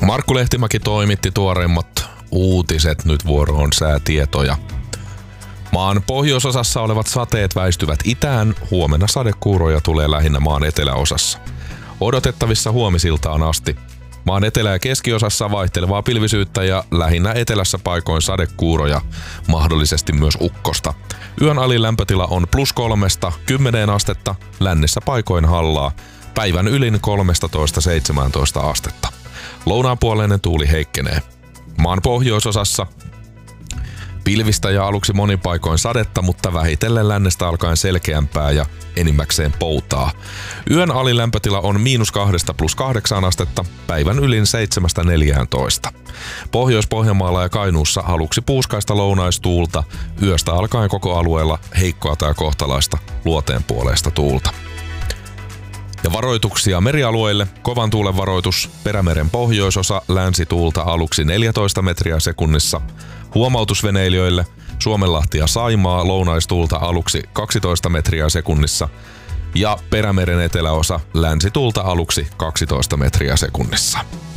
Markku Lehtimäki toimitti tuoreimmat uutiset, nyt vuoroon säätietoja. Maan pohjoisosassa olevat sateet väistyvät itään, huomenna sadekuuroja tulee lähinnä maan eteläosassa. Odotettavissa huomisiltaan asti. Maan etelä- ja keskiosassa vaihtelevaa pilvisyyttä ja lähinnä etelässä paikoin sadekuuroja, mahdollisesti myös ukkosta. Yön alilämpötila on +3 10 astetta, lännessä paikoin hallaa, päivän ylin 13-17 astetta. Lounaanpuoleinen tuuli heikkenee. Maan pohjoisosassa pilvistä ja aluksi monin paikoin sadetta, mutta vähitellen lännestä alkaen selkeämpää ja enimmäkseen poutaa. Yön alilämpötila on -2 +8 astetta, päivän ylin 7-14. Pohjois-Pohjanmaalla ja Kainuussa aluksi puuskaista lounaistuulta, yöstä alkaen koko alueella heikkoa tai kohtalaista luoteenpuoleista tuulta. Ja varoituksia merialueille. Kovan tuulen varoitus Perämeren pohjoisosa, länsituulta aluksi 14 metriä sekunnissa. Huomautusveneilijöille Suomenlahti ja Saimaa, lounaistuulta aluksi 12 metriä sekunnissa. Ja Perämeren eteläosa, länsituulta aluksi 12 metriä sekunnissa.